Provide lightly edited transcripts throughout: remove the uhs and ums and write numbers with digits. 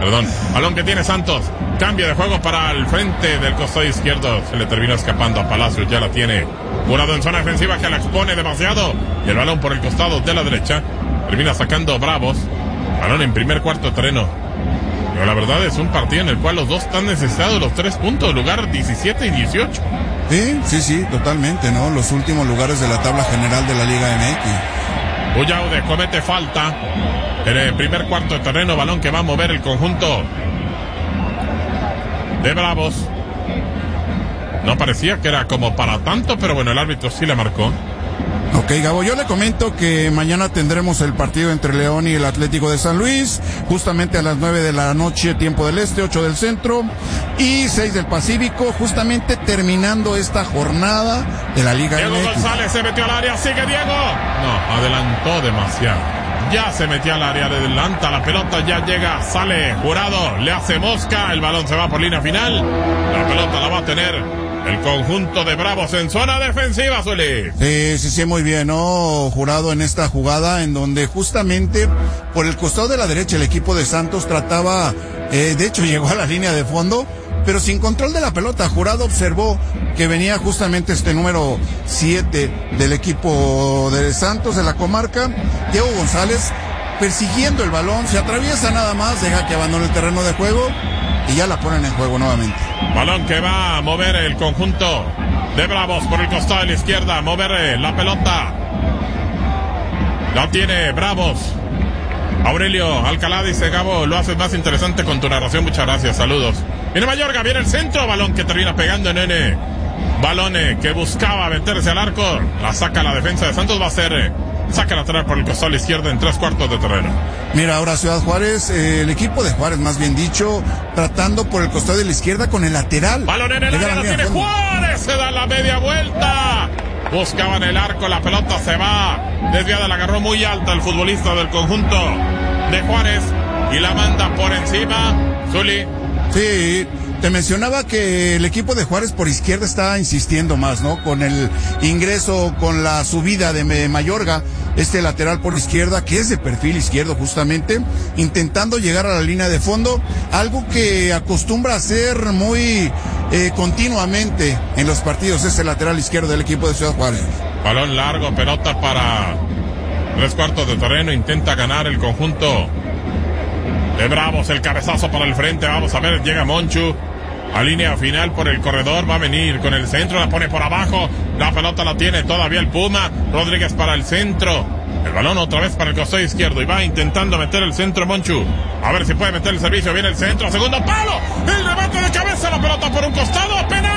Perdón. Balón que tiene Santos. Cambio de juego para el frente del costado izquierdo. Se le terminó escapando a Palacios. Ya la tiene Jurado en zona defensiva que la expone demasiado. Y el balón por el costado de la derecha. Termina sacando Bravos. Balón en primer cuarto de terreno. Pero la verdad es un partido en el cual los dos están necesitados los 3 puntos. Lugar 17 y 18. Sí, totalmente, ¿no? Los últimos lugares de la tabla general de la Liga MX. Uyaude comete falta en el primer cuarto de terreno. Balón que va a mover el conjunto de Bravos. No parecía que era como para tanto, pero bueno, el árbitro sí le marcó. Ok, Gabo, yo le comento que mañana tendremos el partido entre León y el Atlético de San Luis, justamente a las 9 de la noche, tiempo del este, 8 del centro y 6 del Pacífico, justamente terminando esta jornada de la Liga Diego MX. González se metió al área, sigue Diego. No, adelantó demasiado. Ya se metió al área, adelanta la pelota, ya llega, sale Jurado, le hace mosca, el balón se va por línea final. La pelota la va a tener el conjunto de Bravos en zona defensiva, Zuli. Sí, muy bien, ¿no? Jurado en esta jugada en donde justamente por el costado de la derecha el equipo de Santos trataba, de hecho llegó a la línea de fondo, pero sin control de la pelota. Jurado observó que venía justamente este número 7 del equipo de Santos de la comarca, Diego González, persiguiendo el balón, se atraviesa nada más, deja que abandone el terreno de juego y ya la ponen en juego nuevamente. Balón que va a mover el conjunto de Bravos por el costado de la izquierda, mover la pelota. La tiene Bravos. Aurelio Alcalá dice: Gabo, lo haces más interesante con tu narración, muchas gracias, saludos. Viene Mayorga, viene el centro, balón que termina pegando en Nene. Balón que buscaba meterse al arco, la saca la defensa de Santos, va a ser saca lateral por el costado de la izquierda en 3/4 de terreno. Mira, ahora Ciudad Juárez, el equipo de Juárez, más bien dicho, tratando por el costado de la izquierda con el lateral. Balón en el área, la tiene Juárez, se da la media vuelta. Buscaban el arco, la pelota se va desviada, la agarró muy alta el futbolista del conjunto de Juárez y la manda por encima. Zuli. Sí, te mencionaba que el equipo de Juárez por izquierda está insistiendo más, ¿no? Con el ingreso, con la subida de Mayorga, este lateral por izquierda, que es de perfil izquierdo justamente, intentando llegar a la línea de fondo, algo que acostumbra a hacer muy continuamente en los partidos, ese lateral izquierdo del equipo de Ciudad Juárez. Balón largo, pelota para 3/4 de terreno, intenta ganar el conjunto de Bravos, el cabezazo para el frente, vamos a ver, llega Monchu a línea final por el corredor, va a venir con el centro, la pone por abajo, la pelota la tiene todavía el Puma, Rodríguez para el centro, el balón otra vez para el costado izquierdo y va intentando meter el centro Monchu, a ver si puede meter el servicio, viene el centro, segundo palo, el remate de cabeza, la pelota por un costado, penal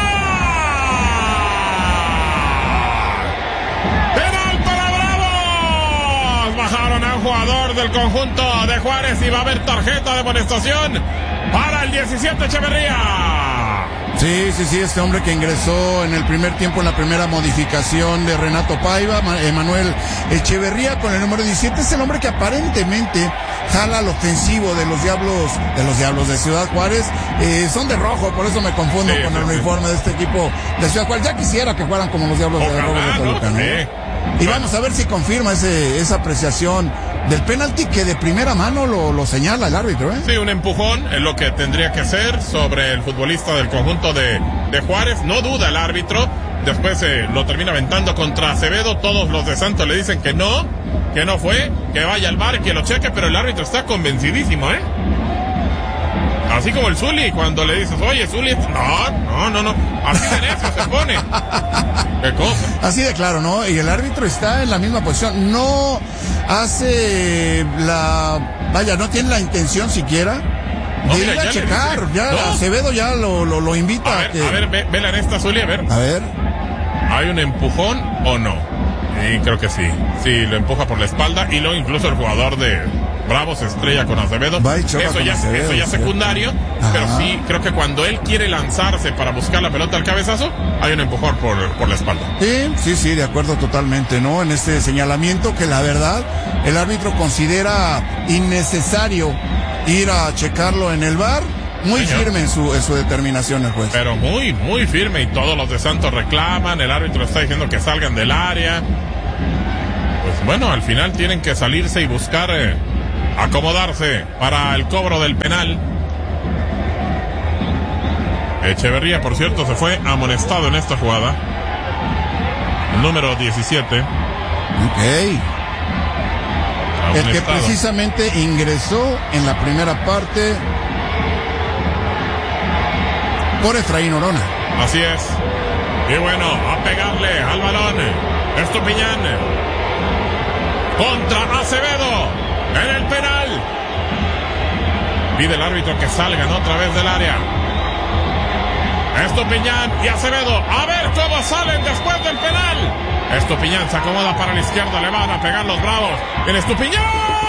para Bravos, bajaron a un jugador del conjunto de Juárez y va a haber tarjeta de amonestación para el 17 Echeverría. Sí, este hombre que ingresó en el primer tiempo en la primera modificación de Renato Paiva, Emanuel Echeverría con el número 17, es el hombre que aparentemente jala al ofensivo de los Diablos de Ciudad Juárez, son de rojo, por eso me confundo con el uniforme de este equipo de Ciudad Juárez, ya quisiera que fueran como los Diablos de Toluca, ¿no? Y vamos a ver si confirma esa apreciación del penalti que de primera mano lo señala el árbitro, ¿eh? Sí, un empujón es lo que tendría que ser sobre el futbolista del conjunto de Juárez. No duda el árbitro. Después lo termina aventando contra Acevedo. Todos los de Santos le dicen que no fue, que vaya al VAR, que lo cheque, pero el árbitro está convencidísimo, ¿eh? Así como el Zuli, cuando le dices, oye, Zuli, no, así de necio se pone. ¿Qué cosa? Así de claro, ¿no? Y el árbitro está en la misma posición, no hace no tiene la intención siquiera de ir a checar, Acevedo ya lo invita a ver, vela en esta, Zuli, a ver. ¿Hay un empujón o no? Sí, creo que sí, lo empuja por la espalda y luego incluso el jugador de Bravos se estrella con Acevedo. Eso ya secundario. Ajá. Pero sí, creo que cuando él quiere lanzarse para buscar la pelota al cabezazo, hay un empujón por la espalda. Sí, de acuerdo totalmente, ¿no? En este señalamiento que la verdad el árbitro considera innecesario ir a checarlo en el VAR. Muy firme en su determinación el juez. Pero muy, muy firme, y todos los de Santos reclaman, el árbitro está diciendo que salgan del área. Pues bueno, al final tienen que salirse y buscar acomodarse para el cobro del penal Echeverría, por cierto, se fue amonestado en esta jugada. Número 17. Ok. El que precisamente ingresó en la primera parte por Efraín Orona. Así es. Y bueno, a pegarle al balón. Estupiñán contra Acevedo en el penal. Pide el árbitro que salgan otra vez del área. Estupiñán y Acevedo. A ver cómo salen después del penal. Estupiñán se acomoda para la izquierda. Le van a pegar los bravos. El Estupiñán.